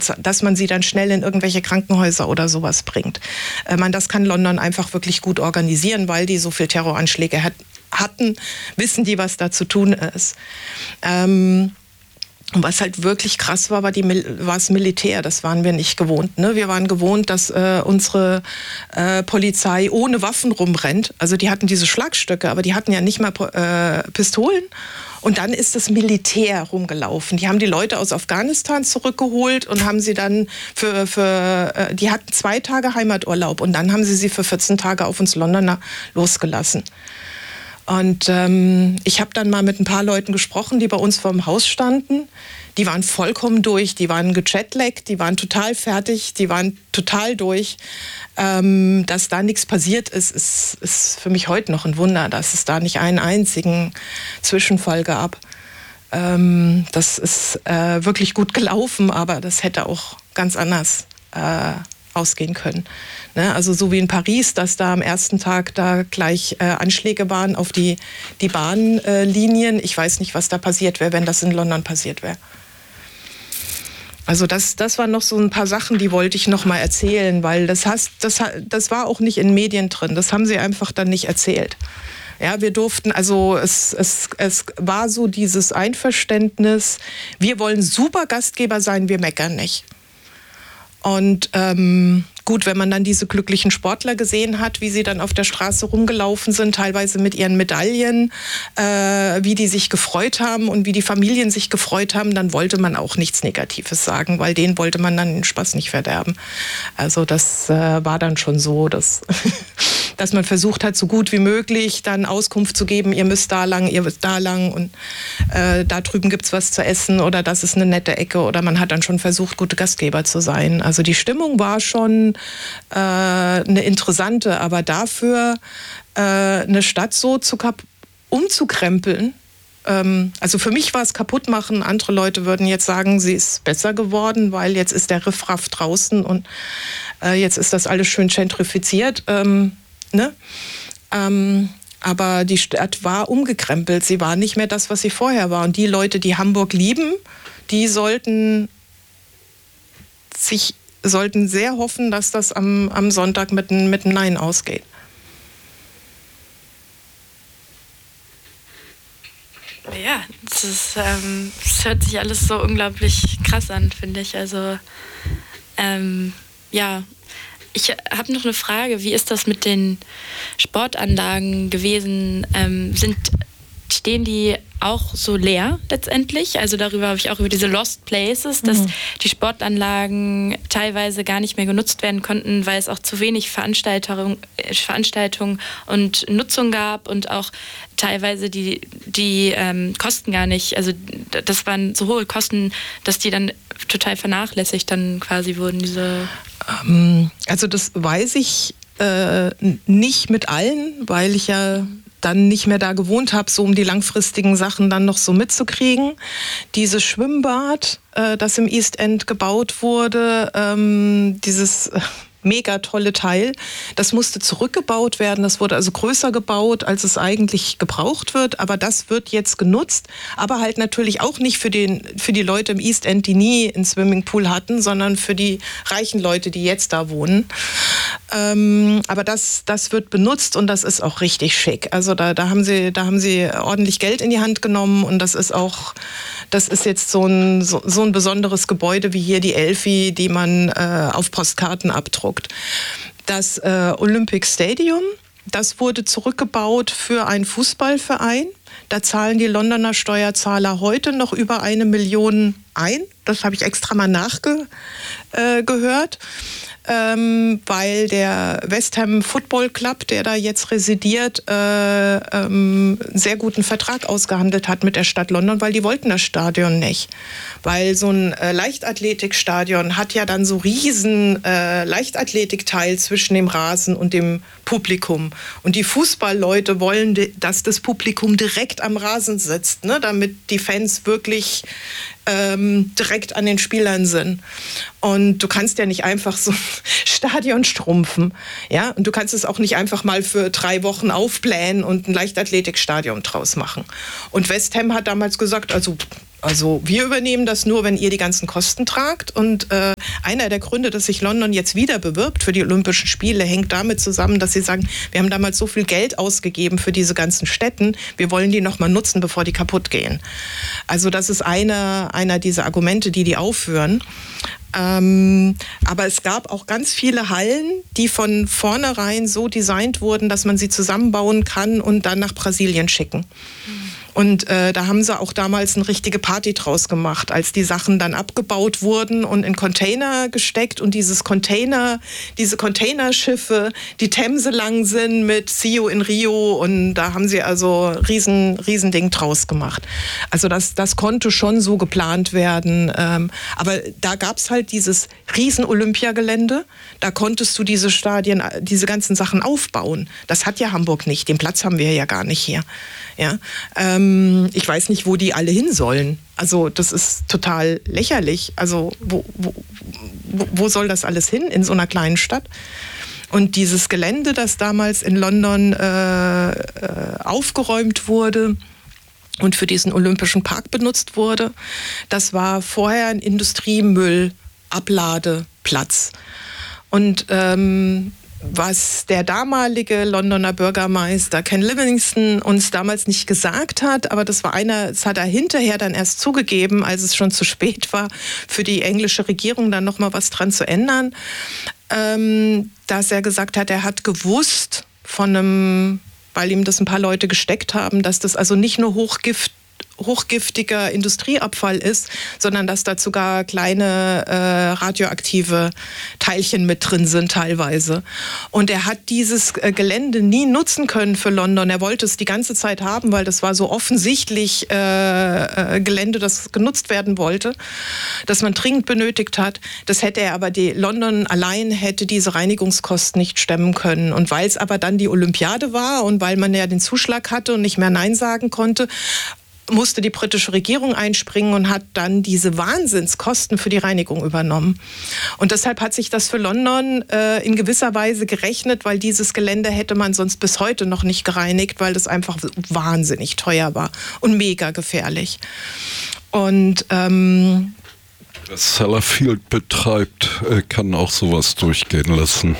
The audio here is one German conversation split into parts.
dass man sie dann schnell in irgendwelche Krankenhäuser oder sowas bringt. Das kann London einfach wirklich gut organisieren, weil die so viel Terroranschläge hatten, wissen die, was da zu tun ist. Und was halt wirklich krass war, war das Militär. Das waren wir nicht gewohnt. Ne? Wir waren gewohnt, dass unsere Polizei ohne Waffen rumrennt. Also die hatten diese Schlagstöcke, aber die hatten ja nicht mal Pistolen. Und dann ist das Militär rumgelaufen. Die haben die Leute aus Afghanistan zurückgeholt und haben sie dann die hatten 2 Tage Heimaturlaub und dann haben sie für 14 Tage auf uns Londoner losgelassen. Und ich habe dann mal mit ein paar Leuten gesprochen, die bei uns vor dem Haus standen. Die waren vollkommen durch, die waren gejetlaggt, die waren total fertig, die waren total durch. Dass da nichts passiert ist für mich heute noch ein Wunder, dass es da nicht einen einzigen Zwischenfall gab. Das ist wirklich gut gelaufen, aber das hätte auch ganz anders ausgehen können. Ne? Also so wie in Paris, dass da am ersten Tag da gleich Anschläge waren auf die Bahnlinien. Ich weiß nicht, was da passiert wäre, wenn das in London passiert wäre. Also das waren noch so ein paar Sachen, die wollte ich noch mal erzählen, weil das war auch nicht in Medien drin. Das haben sie einfach dann nicht erzählt. Ja, wir durften, also es war so dieses Einverständnis, wir wollen super Gastgeber sein, wir meckern nicht. Und gut, wenn man dann diese glücklichen Sportler gesehen hat, wie sie dann auf der Straße rumgelaufen sind, teilweise mit ihren Medaillen, wie die sich gefreut haben und wie die Familien sich gefreut haben, dann wollte man auch nichts Negatives sagen, weil denen wollte man dann den Spaß nicht verderben. Also das war dann schon so, dass man versucht hat, so gut wie möglich dann Auskunft zu geben, ihr müsst da lang und da drüben gibt's was zu essen oder das ist eine nette Ecke oder man hat dann schon versucht, gute Gastgeber zu sein. Also die Stimmung war schon eine interessante, aber dafür eine Stadt so umzukrempeln, also für mich war es kaputt machen. Andere Leute würden jetzt sagen, sie ist besser geworden, weil jetzt ist der Riffraff draußen und jetzt ist das alles schön gentrifiziert. Ne? Aber die Stadt war umgekrempelt. Sie war nicht mehr das, was sie vorher war. Und die Leute, die Hamburg lieben, die sollten sehr hoffen, dass das am Sonntag mit einem Nein ausgeht. Ja, das hört sich alles so unglaublich krass an, finde ich. Also, ja, ich habe noch eine Frage. Wie ist das mit den Sportanlagen gewesen? Stehen die auch so leer letztendlich? Also darüber habe ich auch über diese Lost Places, dass die Sportanlagen teilweise gar nicht mehr genutzt werden konnten, weil es auch zu wenig Veranstaltungen und Nutzung gab und auch teilweise die Kosten gar nicht, also das waren so hohe Kosten, dass die dann total vernachlässigt dann quasi wurden, diese... Also das weiß ich nicht mit allen, weil ich ja dann nicht mehr da gewohnt habe, so um die langfristigen Sachen dann noch so mitzukriegen. Dieses Schwimmbad, das im East End gebaut wurde, dieses mega tolle Teil, das musste zurückgebaut werden. Das wurde also größer gebaut, als es eigentlich gebraucht wird. Aber das wird jetzt genutzt. Aber halt natürlich auch nicht für die Leute im East End, die nie einen Swimmingpool hatten, sondern für die reichen Leute, die jetzt da wohnen. Aber das wird benutzt und das ist auch richtig schick. Also da haben sie ordentlich Geld in die Hand genommen und das ist jetzt so ein besonderes Gebäude wie hier die Elfi, die man auf Postkarten abdruckt. Das Olympic Stadium, das wurde zurückgebaut für einen Fußballverein. Da zahlen die Londoner Steuerzahler heute noch über 1 Million ein. Das habe ich extra mal nachgehört. Weil der West Ham Football Club, der da jetzt residiert, einen sehr guten Vertrag ausgehandelt hat mit der Stadt London, weil die wollten das Stadion nicht. Weil so ein Leichtathletikstadion hat ja dann so riesen Leichtathletikteil zwischen dem Rasen und dem Publikum. Und die Fußballleute wollen, dass das Publikum direkt am Rasen sitzt, ne, damit die Fans wirklich direkt an den Spielern sind. Und du kannst ja nicht einfach so ein Stadion schrumpfen. Ja? Und du kannst es auch nicht einfach mal für 3 Wochen aufblähen und ein Leichtathletikstadion draus machen. Und West Ham hat damals gesagt, also wir übernehmen das nur, wenn ihr die ganzen Kosten tragt. Und einer der Gründe, dass sich London jetzt wieder bewirbt für die Olympischen Spiele, hängt damit zusammen, dass sie sagen, wir haben damals so viel Geld ausgegeben für diese ganzen Stätten, wir wollen die nochmal nutzen, bevor die kaputt gehen. Also das ist einer dieser Argumente, die aufführen. Aber es gab auch ganz viele Hallen, die von vornherein so designt wurden, dass man sie zusammenbauen kann und dann nach Brasilien schicken. Und da haben sie auch damals eine richtige Party draus gemacht, als die Sachen dann abgebaut wurden und in Container gesteckt und diese Containerschiffe, die Themse lang sind mit See You in Rio, und da haben sie also riesen Ding draus gemacht. Also das konnte schon so geplant werden. Aber da gab es halt dieses riesen Olympiagelände, da konntest du diese Stadien, diese ganzen Sachen aufbauen. Das hat ja Hamburg nicht, den Platz haben wir ja gar nicht hier. Ja, ich weiß nicht, wo die alle hin sollen. Also das ist total lächerlich. Also wo soll das alles hin in so einer kleinen Stadt? Und dieses Gelände, das damals in London aufgeräumt wurde und für diesen Olympischen Park benutzt wurde, das war vorher ein Industriemüllabladeplatz. Und was der damalige Londoner Bürgermeister Ken Livingstone uns damals nicht gesagt hat, aber das hat er hinterher dann erst zugegeben, als es schon zu spät war, für die englische Regierung dann nochmal was dran zu ändern, dass er gesagt hat, er hat gewusst weil ihm das ein paar Leute gesteckt haben, dass das also nicht nur hochgiftiger Industrieabfall ist, sondern dass da sogar kleine radioaktive Teilchen mit drin sind teilweise. Und er hat dieses Gelände nie nutzen können für London. Er wollte es die ganze Zeit haben, weil das war so offensichtlich Gelände, das genutzt werden wollte, das man dringend benötigt hat. Das hätte er aber, London allein hätte diese Reinigungskosten nicht stemmen können. Und weil es aber dann die Olympiade war und weil man ja den Zuschlag hatte und nicht mehr Nein sagen konnte, musste die britische Regierung einspringen und hat dann diese Wahnsinnskosten für die Reinigung übernommen. Und deshalb hat sich das für London in gewisser Weise gerechnet, weil dieses Gelände hätte man sonst bis heute noch nicht gereinigt, weil das einfach wahnsinnig teuer war und mega gefährlich. Und wer Sellafield betreibt, kann auch sowas durchgehen lassen.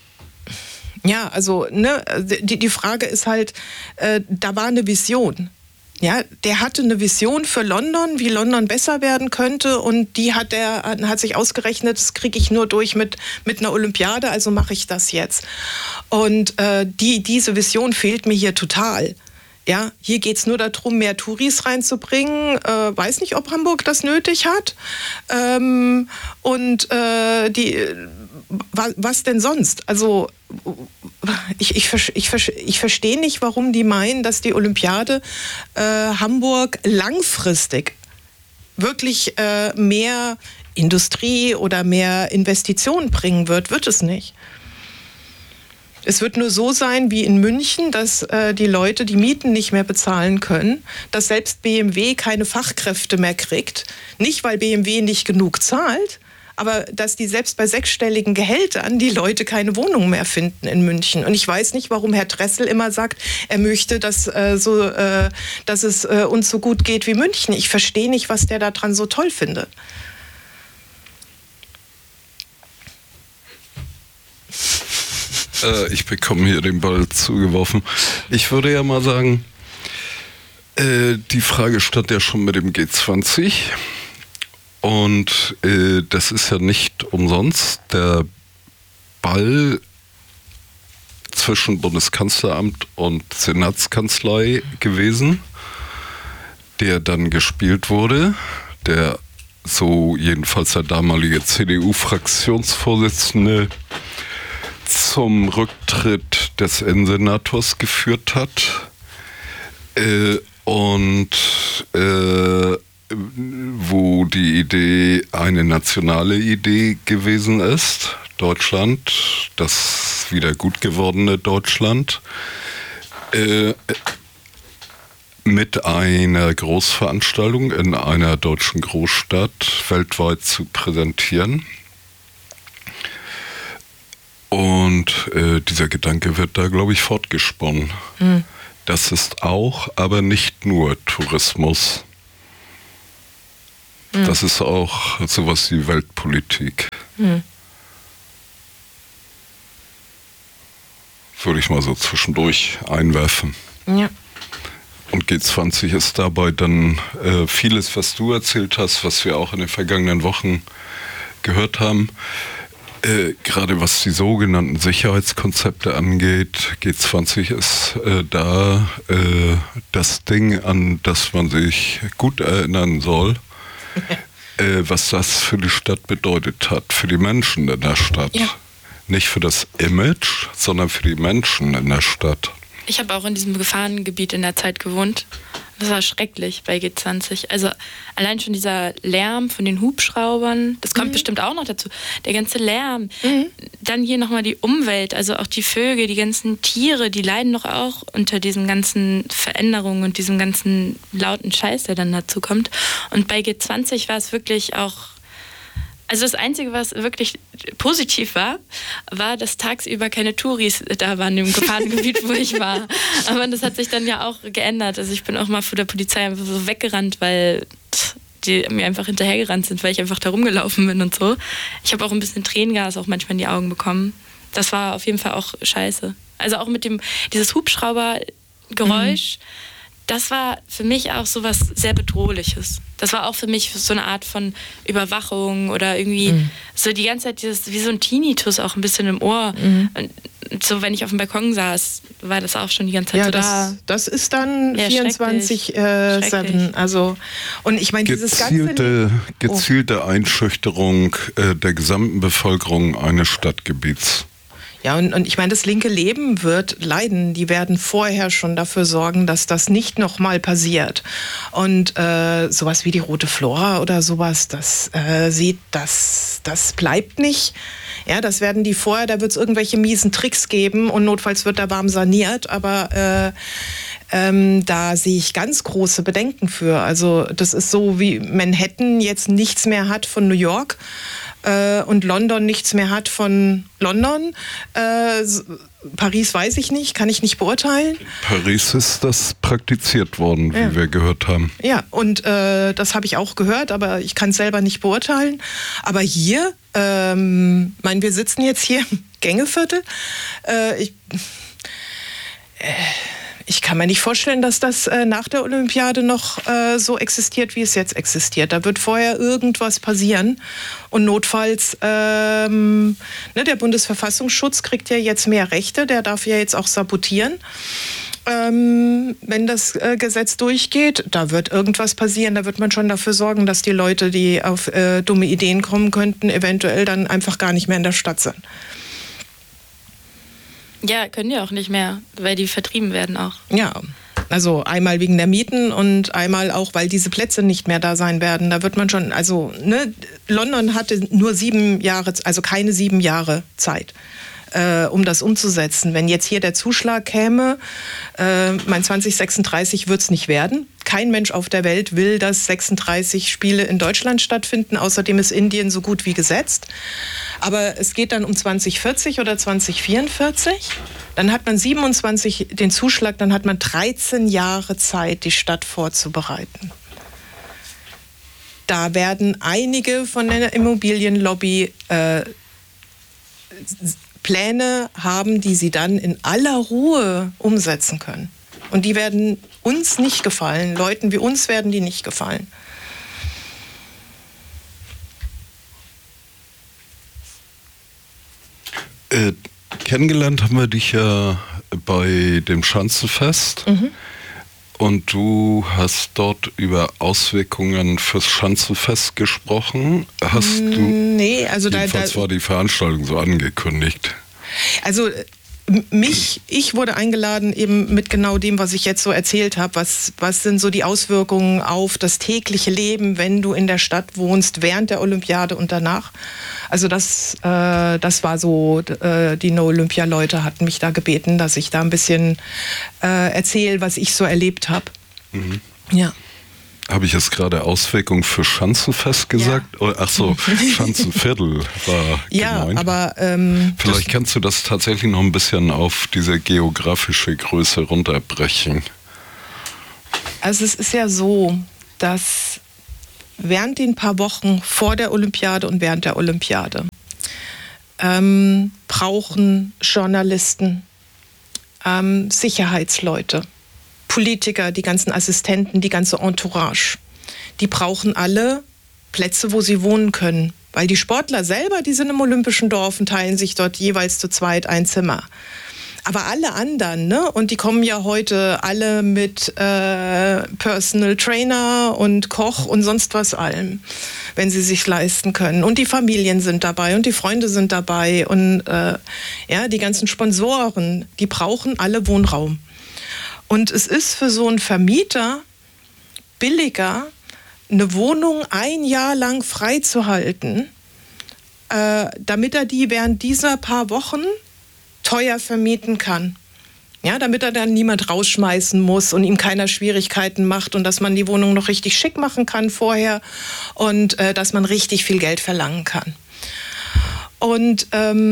Ja, also die Frage ist halt, da war eine Vision. Ja, der hatte eine Vision für London, wie London besser werden könnte, und die hat sich ausgerechnet, das kriege ich nur durch mit einer Olympiade, also mache ich das jetzt. Und diese Vision fehlt mir hier total. Ja, hier geht es nur darum, mehr Touris reinzubringen. Weiß nicht, ob Hamburg das nötig hat. Was denn sonst? Also ich verstehe nicht, warum die meinen, dass die Olympiade Hamburg langfristig wirklich mehr Industrie oder mehr Investitionen bringen wird. Wird es nicht. Es wird nur so sein wie in München, dass die Leute die Mieten nicht mehr bezahlen können, dass selbst BMW keine Fachkräfte mehr kriegt. Nicht, weil BMW nicht genug zahlt, aber dass die selbst bei 6-stelligen Gehältern die Leute keine Wohnung mehr finden in München. Und ich weiß nicht, warum Herr Dressel immer sagt, er möchte, dass es uns so gut geht wie München. Ich verstehe nicht, was der daran so toll findet. Ich bekomme hier den Ball zugeworfen. Ich würde ja mal sagen, die Frage stand ja schon mit dem G20. Und das ist ja nicht umsonst der Ball zwischen Bundeskanzleramt und Senatskanzlei gewesen, der dann gespielt wurde, der so jedenfalls der damalige CDU-Fraktionsvorsitzende zum Rücktritt des Innensenators geführt hat. Wo die Idee eine nationale Idee gewesen ist, Deutschland, das wieder gut gewordene Deutschland, mit einer Großveranstaltung in einer deutschen Großstadt weltweit zu präsentieren. Und dieser Gedanke wird da, glaube ich, fortgesponnen. Mhm. Das ist auch, aber nicht nur Tourismus. Das ist auch sowas wie Weltpolitik. Würde ich mal so zwischendurch einwerfen. Ja. Und G20 ist dabei dann vieles, was du erzählt hast, was wir auch in den vergangenen Wochen gehört haben. Gerade was die sogenannten Sicherheitskonzepte angeht, G20 ist da das Ding, an das man sich gut erinnern soll, was das für die Stadt bedeutet hat, für die Menschen in der Stadt. Ja. Nicht für das Image, sondern für die Menschen in der Stadt. Ich habe auch in diesem Gefahrengebiet in der Zeit gewohnt. Das war schrecklich bei G20. Also allein schon dieser Lärm von den Hubschraubern, das kommt bestimmt auch noch dazu. Der ganze Lärm. Dann hier nochmal die Umwelt, also auch die Vögel, die ganzen Tiere, die leiden doch auch unter diesen ganzen Veränderungen und diesem ganzen lauten Scheiß, der dann dazu kommt. Und bei G20 war es wirklich auch... Also das Einzige, was wirklich positiv war, dass tagsüber keine Touris da waren im Gefahrengebiet, wo ich war. Aber das hat sich dann ja auch geändert. Also ich bin auch mal vor der Polizei einfach so weggerannt, weil die mir einfach hinterhergerannt sind, weil ich einfach da rumgelaufen bin und so. Ich habe auch ein bisschen Tränengas auch manchmal in die Augen bekommen. Das war auf jeden Fall auch scheiße. Also auch mit dieses Hubschraubergeräusch, das war für mich auch so was sehr Bedrohliches. Das war auch für mich so eine Art von Überwachung oder irgendwie so die ganze Zeit wie so ein Tinnitus auch ein bisschen im Ohr. Und so, wenn ich auf dem Balkon saß, war das auch schon die ganze Zeit so da. Das ist dann 24/7. Also, und ich meine, dieses gezielte Einschüchterung der gesamten Bevölkerung eines Stadtgebiets. Ja, und ich meine, das linke Leben wird leiden. Die werden vorher schon dafür sorgen, dass das nicht nochmal passiert. Und sowas wie die Rote Flora oder sowas, das bleibt nicht. Ja, das werden die vorher, da wird es irgendwelche miesen Tricks geben und notfalls wird da warm saniert. Aber da sehe ich ganz große Bedenken für. Also das ist so, wie Manhattan jetzt nichts mehr hat von New York. Und London nichts mehr hat von London. Paris weiß ich nicht, kann ich nicht beurteilen. In Paris ist das praktiziert worden, wie wir gehört haben. Ja, und das habe ich auch gehört, aber ich kann es selber nicht beurteilen. Aber hier, wir sitzen jetzt hier im Gängeviertel. Ich kann mir nicht vorstellen, dass das nach der Olympiade noch so existiert, wie es jetzt existiert. Da wird vorher irgendwas passieren. Und notfalls, der Bundesverfassungsschutz kriegt ja jetzt mehr Rechte. Der darf ja jetzt auch sabotieren. Wenn das Gesetz durchgeht, da wird irgendwas passieren. Da wird man schon dafür sorgen, dass die Leute, die auf dumme Ideen kommen könnten, eventuell dann einfach gar nicht mehr in der Stadt sind. Ja, können die auch nicht mehr, weil die vertrieben werden auch. Ja, also einmal wegen der Mieten und einmal auch, weil diese Plätze nicht mehr da sein werden. Da wird man schon, London hatte nur 7 Jahre, also keine 7 Jahre Zeit, um das umzusetzen. Wenn jetzt hier der Zuschlag käme, 2036 wird es nicht werden. Kein Mensch auf der Welt will, dass 36 Spiele in Deutschland stattfinden. Außerdem ist Indien so gut wie gesetzt. Aber es geht dann um 2040 oder 2044. Dann hat man 27 den Zuschlag, dann hat man 13 Jahre Zeit, die Stadt vorzubereiten. Da werden einige von der Immobilienlobby Pläne haben, die sie dann in aller Ruhe umsetzen können. Und die werden uns nicht gefallen. Leuten wie uns werden die nicht gefallen. Kennengelernt haben wir dich ja bei dem Schanzenfest. Und du hast dort über Auswirkungen fürs Schanzenfest gesprochen. Hast du? Nee, also jedenfalls war die Veranstaltung so angekündigt. Also ich wurde eingeladen eben mit genau dem, was ich jetzt so erzählt habe. Was sind so die Auswirkungen auf das tägliche Leben, wenn du in der Stadt wohnst, während der Olympiade und danach? Also das war so, die No-Olympia-Leute hatten mich da gebeten, dass ich da ein bisschen erzähle, was ich so erlebt habe. Ja. Habe ich jetzt gerade Auswirkungen für Schanzenfest gesagt? Ja. Ach so, Schanzenviertel war ja, gemeint. Aber vielleicht kannst du das tatsächlich noch ein bisschen auf diese geografische Größe runterbrechen. Also es ist ja so, dass während den paar Wochen vor der Olympiade und während der Olympiade brauchen Journalisten, Sicherheitsleute, Politiker, die ganzen Assistenten, die ganze Entourage. Die brauchen alle Plätze, wo sie wohnen können. Weil die Sportler selber, die sind im Olympischen Dorf und teilen sich dort jeweils zu zweit ein Zimmer. Aber alle anderen, ne? Und die kommen ja heute alle mit Personal Trainer und Koch und sonst was allem, wenn sie sich leisten können. Und die Familien sind dabei und die Freunde sind dabei und die ganzen Sponsoren, die brauchen alle Wohnraum. Und es ist für so einen Vermieter billiger, eine Wohnung ein Jahr lang freizuhalten, damit er die während dieser paar Wochen teuer vermieten kann. Ja, damit er dann niemand rausschmeißen muss und ihm keiner Schwierigkeiten macht und dass man die Wohnung noch richtig schick machen kann vorher und dass man richtig viel Geld verlangen kann. Und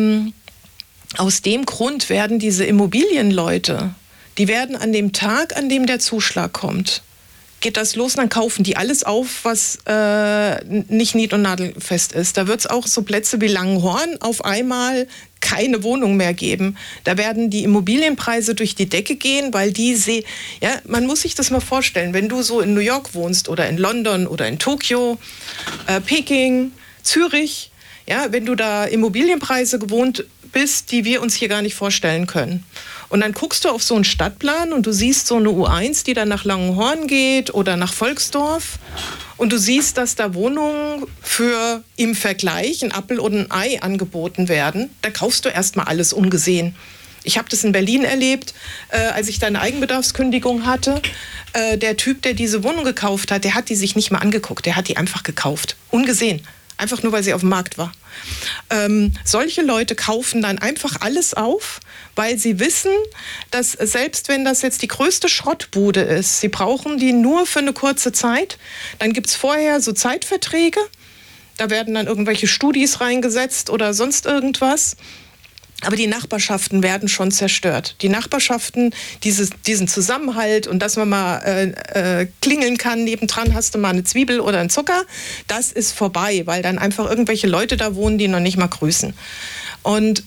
aus dem Grund werden diese Immobilienleute, die werden an dem Tag, an dem der Zuschlag kommt, geht das los und dann kaufen die alles auf, was nicht nied- und nagelfest ist. Da wird es auch so Plätze wie Langenhorn auf einmal keine Wohnung mehr geben. Da werden die Immobilienpreise durch die Decke gehen, weil man muss sich das mal vorstellen, wenn du so in New York wohnst oder in London oder in Tokio, Peking, Zürich, ja, wenn du da Immobilienpreise gewohnt bist, die wir uns hier gar nicht vorstellen können. Und dann guckst du auf so einen Stadtplan und du siehst so eine U1, die dann nach Langenhorn geht oder nach Volksdorf. Und du siehst, dass da Wohnungen für im Vergleich ein Appel und ein Ei angeboten werden. Da kaufst du erstmal alles ungesehen. Ich habe das in Berlin erlebt, als ich da eine Eigenbedarfskündigung hatte. Der Typ, der diese Wohnung gekauft hat, der hat die sich nicht mal angeguckt. Der hat die einfach gekauft. Ungesehen. Einfach nur, weil sie auf dem Markt war. Solche Leute kaufen dann einfach alles auf, weil sie wissen, dass selbst wenn das jetzt die größte Schrottbude ist, sie brauchen die nur für eine kurze Zeit. Dann gibt es vorher so Zeitverträge. Da werden dann irgendwelche Studis reingesetzt oder sonst irgendwas. Aber die Nachbarschaften werden schon zerstört. Die Nachbarschaften, diesen Zusammenhalt und dass man mal klingeln kann, nebendran hast du mal eine Zwiebel oder einen Zucker, das ist vorbei, weil dann einfach irgendwelche Leute da wohnen, die noch nicht mal grüßen. Und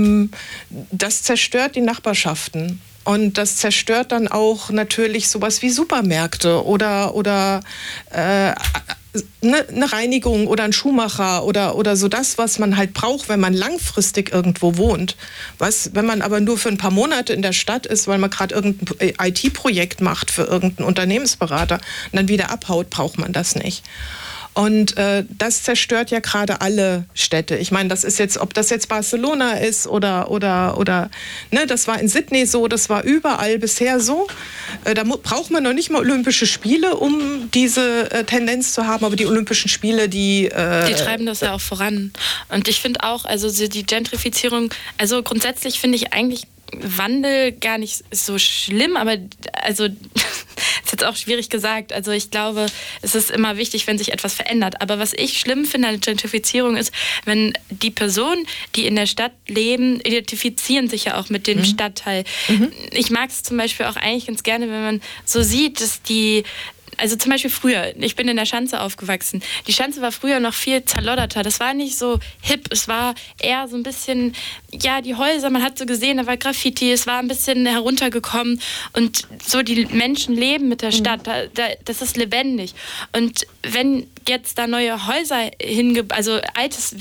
das zerstört die Nachbarschaften. Und das zerstört dann auch natürlich sowas wie Supermärkte oder eine Reinigung oder ein Schuhmacher oder so das, was man halt braucht, wenn man langfristig irgendwo wohnt. Wenn man aber nur für ein paar Monate in der Stadt ist, weil man gerade irgendein IT-Projekt macht für irgendeinen Unternehmensberater und dann wieder abhaut, braucht man das nicht. Und das zerstört ja gerade alle Städte. Ich meine, das ist jetzt, ob das jetzt Barcelona ist oder ne, das war in Sydney so, das war überall bisher so. Da braucht man noch nicht mal Olympische Spiele, um diese Tendenz zu haben. Aber die Olympischen Spiele, die treiben das ja auch voran. Und ich finde auch, also die Gentrifizierung, also grundsätzlich finde ich eigentlich Wandel gar nicht so schlimm, aber also ist jetzt auch schwierig gesagt. Also ich glaube, es ist immer wichtig, wenn sich etwas verändert. Aber was ich schlimm finde an der Gentrifizierung ist, wenn die Personen, die in der Stadt leben, identifizieren sich ja auch mit dem Stadtteil. Ich mag es zum Beispiel auch eigentlich ganz gerne, wenn man so sieht, dass also zum Beispiel früher, ich bin in der Schanze aufgewachsen. Die Schanze war früher noch viel zerlodderter. Das war nicht so hip. Es war eher so ein bisschen, ja, die Häuser, man hat so gesehen, da war Graffiti, es war ein bisschen heruntergekommen. Und so die Menschen leben mit der Stadt, das ist lebendig. Und wenn jetzt da neue Häuser also altes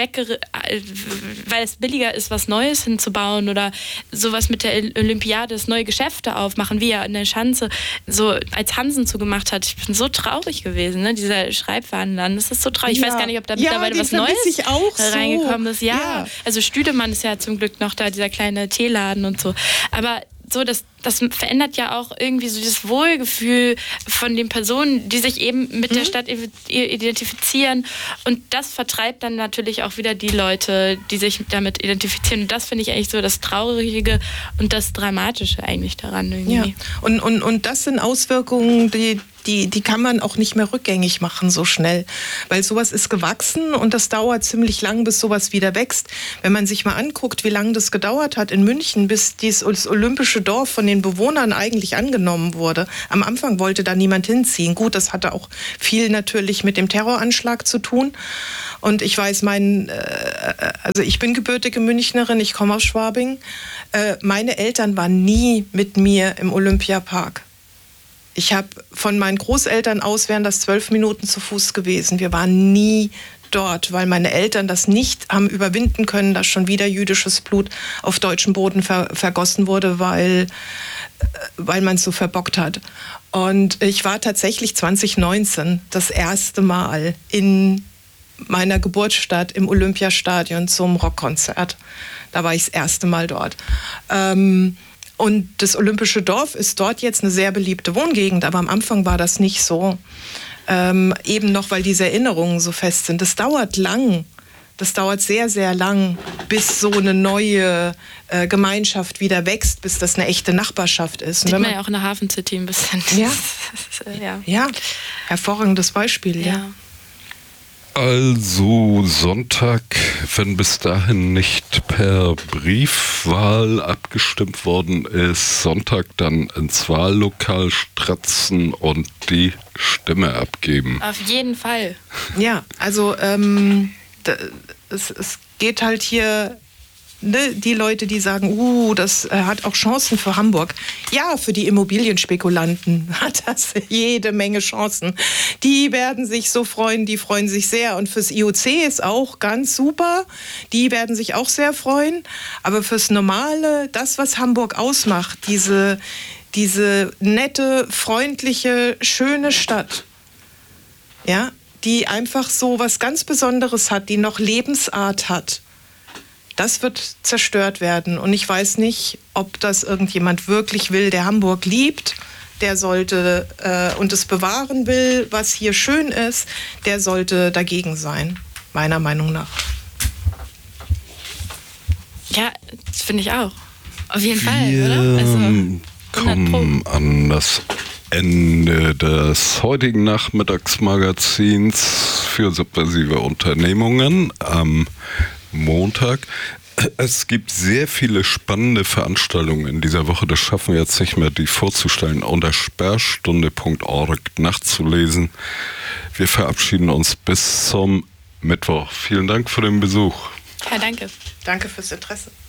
weil es billiger ist, was Neues hinzubauen oder sowas mit der Olympiade, das neue Geschäfte aufmachen, wie er in der Schanze so als Hansen zugemacht hat. Ich bin so traurig gewesen, ne? Dieser Schreibwarenladen, das ist so traurig. Ich weiß gar nicht, ob da mittlerweile was Neues reingekommen ist. Ja, also Stüdemann ist ja zum Glück noch da, dieser kleine Teeladen und so. Aber so, das verändert ja auch irgendwie so dieses Wohlgefühl von den Personen, die sich eben mit der Stadt identifizieren. Und das vertreibt dann natürlich auch wieder die Leute, die sich damit identifizieren. Und das finde ich eigentlich so das Traurige und das Dramatische eigentlich daran irgendwie. Ja. Und das sind Auswirkungen, die kann man auch nicht mehr rückgängig machen so schnell, weil sowas ist gewachsen und das dauert ziemlich lang, bis sowas wieder wächst. Wenn man sich mal anguckt, wie lange das gedauert hat in München, bis das Olympische Dorf von den Bewohnern eigentlich angenommen wurde. Am Anfang wollte da niemand hinziehen. Gut, das hatte auch viel natürlich mit dem Terroranschlag zu tun. Und ich weiß, also ich bin gebürtige Münchnerin, ich komme aus Schwabing. Meine Eltern waren nie mit mir im Olympiapark. Ich habe von meinen Großeltern aus, wären das 12 Minuten zu Fuß gewesen. Wir waren nie dort, weil meine Eltern das nicht haben überwinden können, dass schon wieder jüdisches Blut auf deutschem Boden vergossen wurde, weil man es so verbockt hat. Und ich war tatsächlich 2019 das erste Mal in meiner Geburtsstadt im Olympiastadion zum Rockkonzert. Da war ich das erste Mal dort. Und das Olympische Dorf ist dort jetzt eine sehr beliebte Wohngegend, aber am Anfang war das nicht so. Eben noch, weil diese Erinnerungen so fest sind. Das dauert lang. Das dauert sehr, sehr lang, bis so eine neue Gemeinschaft wieder wächst, bis das eine echte Nachbarschaft ist. Sieht man ja auch in der Hafen City ein bisschen. Ja, hervorragendes Beispiel, ja. Also Sonntag, wenn bis dahin nicht per Briefwahl abgestimmt worden ist, Sonntag dann ins Wahllokal stratzen und die Stimme abgeben. Auf jeden Fall. Ja, also es geht halt hier, ne, die Leute, die sagen, das hat auch Chancen für Hamburg. Ja, für die Immobilienspekulanten hat das jede Menge Chancen. Die werden sich so freuen, die freuen sich sehr. Und fürs IOC ist auch ganz super. Die werden sich auch sehr freuen. Aber fürs Normale, das, was Hamburg ausmacht, diese nette, freundliche, schöne Stadt, ja, die einfach so was ganz Besonderes hat, die noch Lebensart hat, das wird zerstört werden. Und ich weiß nicht, ob das irgendjemand wirklich will, der Hamburg liebt. Der sollte und es bewahren will, was hier schön ist, der sollte dagegen sein, meiner Meinung nach. Ja, das finde ich auch. Auf jeden Fall, Wir oder? Also, kommen an das Ende des heutigen Nachmittagsmagazins für subversive Unternehmungen am Montag. Es gibt sehr viele spannende Veranstaltungen in dieser Woche. Das schaffen wir jetzt nicht mehr, die vorzustellen, unter sperrstunde.org nachzulesen. Wir verabschieden uns bis zum Mittwoch. Vielen Dank für den Besuch. Ja, danke. Danke fürs Interesse.